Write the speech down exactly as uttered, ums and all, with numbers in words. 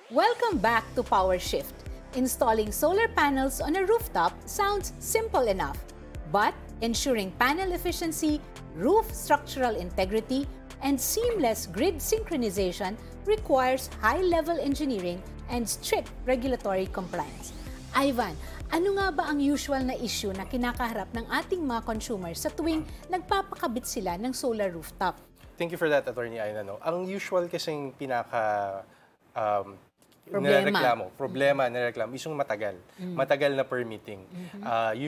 Welcome back to PowerShift. Installing solar panels on a rooftop sounds simple enough, but ensuring panel efficiency, roof structural integrity, and seamless grid synchronization requires high-level engineering and strict regulatory compliance. Ivan, ano nga ba ang usual na issue na kinakaharap ng ating mga consumers sa tuwing nagpapakabit sila ng solar rooftop? Thank you for that, Attorney Aina. No? Ang usual kasing pinaka um, Problema. nireklamo, problema, nireklamo is yung matagal. Matagal na permitting. Uh,